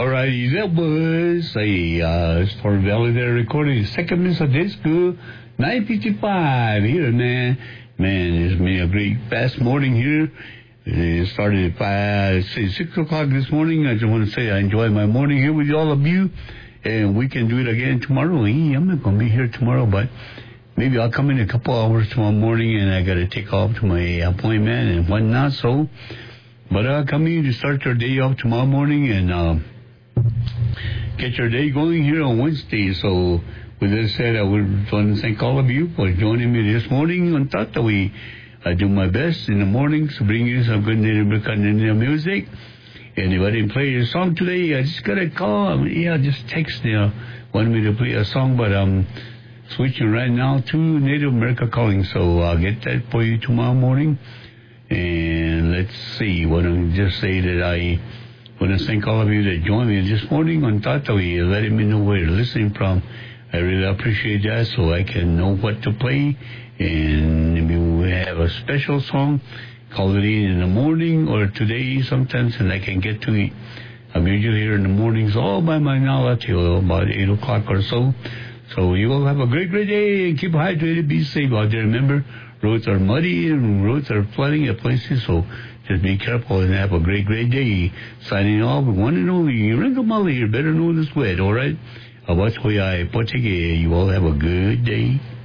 Alrighty, that was a Storm Valley there recording second miss of disco, 9:55 here, man. Man, it's been a great fast morning here. It started at 6 o'clock this morning. I just want to say I enjoy my morning here with all of you, and we can do it again tomorrow. I'm not going to be here tomorrow, but maybe I'll come in a couple hours tomorrow morning, and I got to take off to my appointment and whatnot. So, but I'll come in to start your day off tomorrow morning and get your day going here on Wednesday. So, with that said, I would want to thank all of you for joining me this morning on Tatawi. I do my best in the mornings to bring you some good Native American music. And if I didn't play a song today, I just got a call. Just text me. Wanted me to play a song, but I'm switching right now to Native America Calling. So I'll get that for you tomorrow morning. And let's see. I want to just say that I want to thank all of you that joined me this morning on Tatawi, letting me know where you're listening from. I really appreciate that, so I can know what to play. And if you have a special song, call it in the morning or today sometimes, and I can get to it. I'm usually here in the mornings all by my now till about 8 o'clock or so. So you all have a great, great day, and keep hydrated, be safe out there. Remember, roads are muddy and roads are flooding at places, so just be careful and have a great, great day. Signing off with one and only Ringamali here, better known as Wet, all right? You all have a good day.